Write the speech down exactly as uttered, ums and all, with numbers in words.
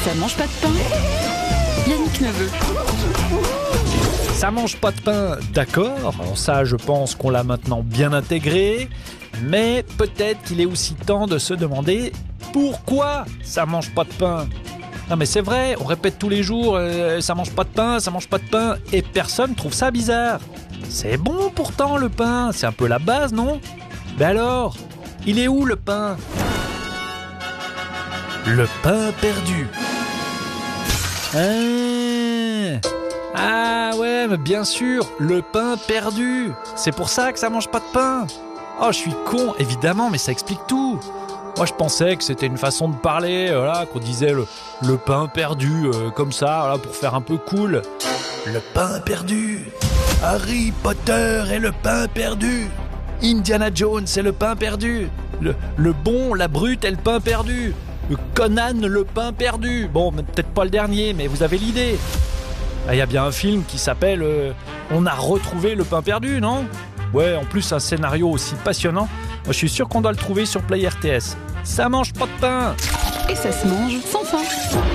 Ça mange pas de pain. Yannick Neveu. Ça mange pas de pain, d'accord. Alors ça, je pense qu'on l'a maintenant bien intégré. Mais peut-être qu'il est aussi temps de se demander pourquoi ça mange pas de pain. Non mais c'est vrai, on répète tous les jours euh, ça mange pas de pain, ça mange pas de pain, et personne trouve ça bizarre. C'est bon pourtant le pain, c'est un peu la base, non? Mais alors, il est où le pain? Le pain perdu. Hein? Ah ouais, mais bien sûr, le pain perdu. C'est pour ça que ça mange pas de pain. Oh, je suis con, évidemment, mais ça explique tout. Moi, je pensais que c'était une façon de parler, voilà, qu'on disait le, le pain perdu, euh, comme ça, voilà, pour faire un peu cool. Le pain perdu. Harry Potter et le pain perdu. Indiana Jones et le pain perdu. Le, le bon, la brute et le pain perdu. Le Conan, le pain perdu. Bon, peut-être pas le dernier, mais vous avez l'idée. Il y a bien un film qui s'appelle euh, On a retrouvé le pain perdu, non? Ouais, en plus un scénario aussi passionnant. Moi, je suis sûr qu'on doit le trouver sur Play R T S. Ça mange pas de pain. Et ça se mange sans fin.